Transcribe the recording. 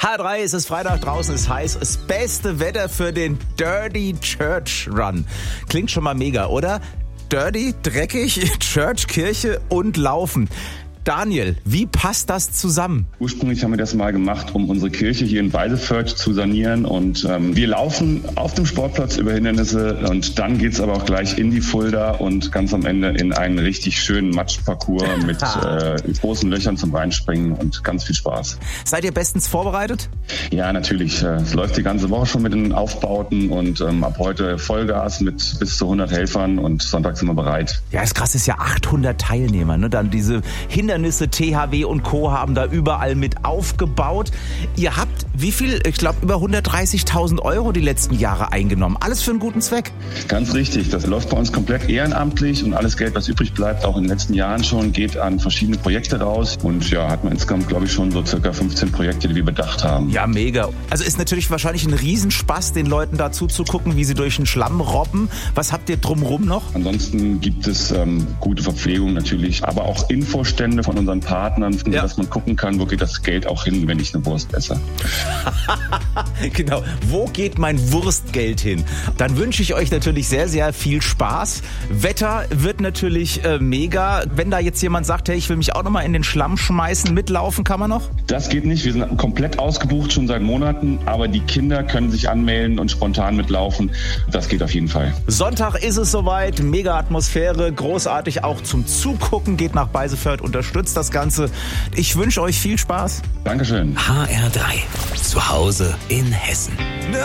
H3, es ist Freitag, draußen ist heiß. Das beste Wetter für den Dirty Church Run. Klingt schon mal mega, oder? Dirty, dreckig, Church, Kirche und Laufen. Daniel, wie passt das zusammen? Ursprünglich haben wir das mal gemacht, um unsere Kirche hier in Weißefeld zu sanieren. Und wir laufen auf dem Sportplatz über Hindernisse und dann geht's aber auch gleich in die Fulda und ganz am Ende in einen richtig schönen Matschparcours mit großen Löchern zum Reinspringen und ganz viel Spaß. Seid ihr bestens vorbereitet? Ja, natürlich. Es läuft die ganze Woche schon mit den Aufbauten und ab heute Vollgas mit bis zu 100 Helfern und Sonntag sind wir bereit. Ja, das Krasse ist ja 800 Teilnehmer, ne? Dann diese Hindernisse, THW und Co. haben da überall mit aufgebaut. Ihr habt wie viel? Ich glaube über 130.000 Euro die letzten Jahre eingenommen. Alles für einen guten Zweck. Ganz richtig. Das läuft bei uns komplett ehrenamtlich und alles Geld, was übrig bleibt, auch in den letzten Jahren schon, geht an verschiedene Projekte raus. Und ja, hat man insgesamt, glaube ich, schon so circa 15 Projekte, die wir bedacht haben. Ja, mega. Also ist natürlich wahrscheinlich ein Riesenspaß, den Leuten da zuzugucken, wie sie durch den Schlamm robben. Was habt ihr drumherum noch? Ansonsten gibt es gute Verpflegung natürlich, aber auch Infostände von unseren Partnern, dass man gucken kann, wo geht das Geld auch hin, wenn ich eine Wurst esse. Genau, wo geht mein Wurstgeld hin? Dann wünsche ich euch natürlich sehr, sehr viel Spaß. Wetter wird natürlich mega. Wenn da jetzt jemand sagt, hey, ich will mich auch nochmal in den Schlamm schmeißen, mitlaufen, kann man noch? Das geht nicht, wir sind komplett ausgebucht schon seit Monaten, aber die Kinder können sich anmelden und spontan mitlaufen. Das geht auf jeden Fall. Sonntag ist es soweit, mega Atmosphäre, großartig auch zum Zugucken. Geht nach Beisefeld, unterstützt das Ganze. Ich wünsche euch viel Spaß. Dankeschön. HR3, zu Hause in Hessen.